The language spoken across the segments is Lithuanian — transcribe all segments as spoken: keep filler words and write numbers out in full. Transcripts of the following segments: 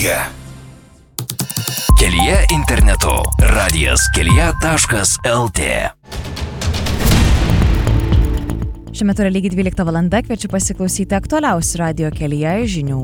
kelyje. Kelyje internetu. radijas kelyje taškas lt. Šiuo metu yra lygiai dvylikta valanda, kviečiu pasiklausyti aktualiausių radijo kelyje žinių.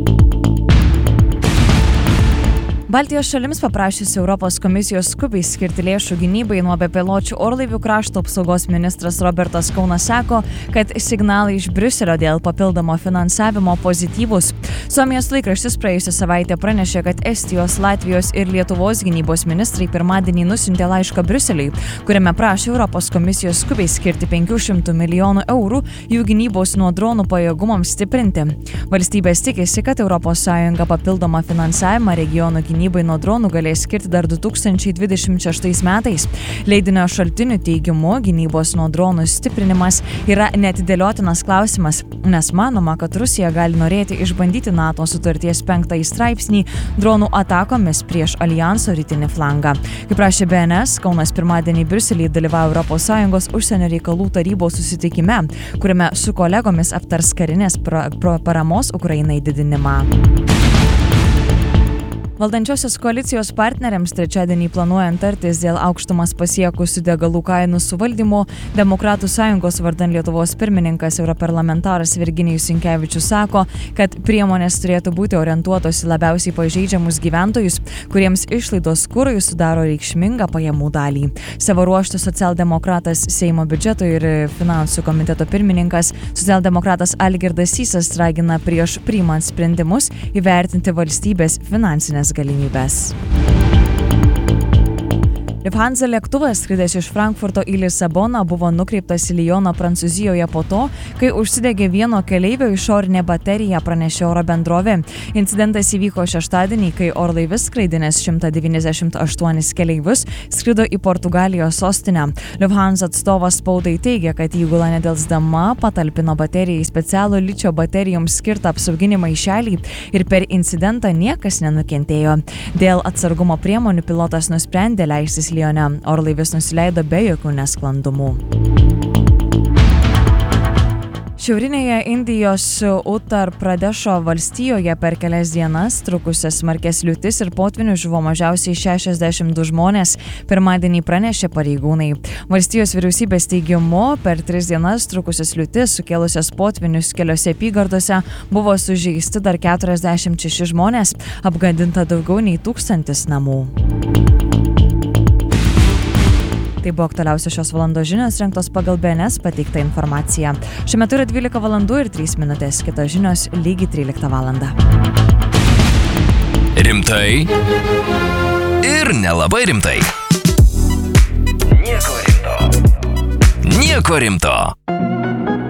Baltijos šalims paprašius Europos komisijos skubiai skirti lėšų gynybai nuo bepiločių orlaivių, krašto apsaugos ministras Robertas Kaunas sako, kad signalai iš Briuselio dėl papildomo finansavimo pozityvus. Suomijos laikraštis praėjusią savaitę pranešė, kad Estijos, Latvijos ir Lietuvos gynybos ministrai pirmadienį nusiuntė laišką Briuseliui, kuriame prašė Europos komisijos skubiai skirti penkių šimtų milijonų eurų jų gynybos nuo dronų pajėgumams stiprinti. Valstybės tikisi, kad Europos Sąjunga papildomą finansavimą regionų gynybai Gynybai nuo dronų galės skirti dar du tūkstančiai dvidešimt šeštais metais. Leidinio šaltinių teigimu, gynybos nuo dronų stiprinimas yra neatidėliotinas klausimas, nes manoma, kad Rusija gali norėti išbandyti NATO sutarties penktąjį straipsnį dronų atakomis prieš alijanso rytinį flangą. Kaip rašė B N S, Kaunas pirmadienį Briuselyje dalyvavo Europos Sąjungos užsienio reikalų tarybos susitikime, kuriame su kolegomis aptars karinės pra, pra, paramos Ukrainai didinimą. Valdančiosios koalicijos partneriams trečiadienį planuojant tartis dėl aukštumas pasiekusių degalų kainų suvaldymo, Demokratų sąjungos vardan Lietuvos pirmininkas europarlamentaras Virginijus Sinkevičius sako, kad priemonės turėtų būti orientuotos į labiausiai pažeidžiamus gyventojus, kuriems išlaidos kurui sudaro reikšmingą pajamų dalį. Savo ruožtu socialdemokratas Seimo biudžeto ir finansų komiteto pirmininkas, socialdemokratas Algirdas Sysas ragina prieš priimant sprendimus įvertinti valstybės finansinės galimybės. Lufthansa lėktuvas, skridęs iš Frankfurto į Lisaboną, buvo nukreiptas į Lioną Prancūzijoje po to, kai užsidegė vieno keleivio išorinė baterija, pranešė oro bendrovė. Incidentas įvyko šeštadienį, kai orlaivis skraidinęs šimtą devyniasdešimt aštuonis keleivius skrido į Portugalijos sostinę. Lufthansa atstovas spaudai teigia, kad įgula nedelsdama patalpino bateriją į specialų ličio baterijoms skirtą apsauginį maišelį ir per incidentą niekas nenukentėjo. Dėl atsargumo priemonių pilotas nusprendė leistis Lione. Orlaivis nusileido be jokių nesklandumų. Šiaurinėje Indijos Uttar Pradešo valstijoje per kelias dienas trukusias smarkias liūtis ir potvynių žuvo mažiausiai šešiasdešimt du žmonės, pirmadienį pranešė pareigūnai. Valstijos vyriausybės teigimu, per tris dienas trukusias liūtis sukėlusias potvynius keliose apygardose buvo sužeisti dar keturiasdešimt šeši žmonės, apgadinta daugiau nei tūkstantis namų. Tai buvo aktualiausios šios valandos žinios, rengtos pagal B N S pateiktą informaciją. Šiuo metu yra dvylika valandų ir trys minutės, kitos žinios lygiai tryliktą valandą. Rimtai ir nelabai rimtai. Nieko rimto. Nieko rimto.